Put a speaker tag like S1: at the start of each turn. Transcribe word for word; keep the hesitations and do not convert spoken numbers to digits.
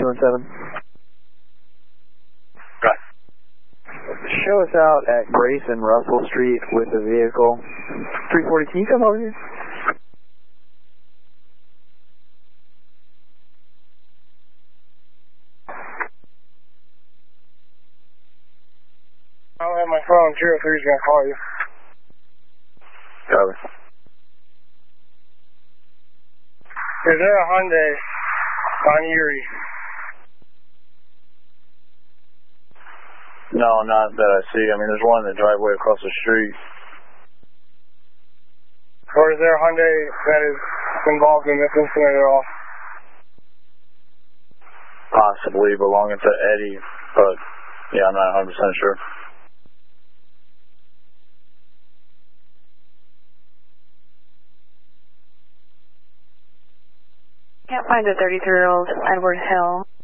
S1: two one seven.
S2: Right.
S1: Show us out at Grace and Russell Street with a vehicle. three forty, can you come over here?
S2: I don't have my phone. zero three is going to call you.
S1: Copy.
S2: Is there a Hyundai on Erie?
S3: No, not that I see. I mean, there's one in the driveway across the street.
S2: Or is there a Hyundai that is involved in this incident at all?
S3: Possibly belonging to Eddie, but yeah, I'm not one hundred percent sure.
S4: Can't find a thirty-three-year-old Edward Hill.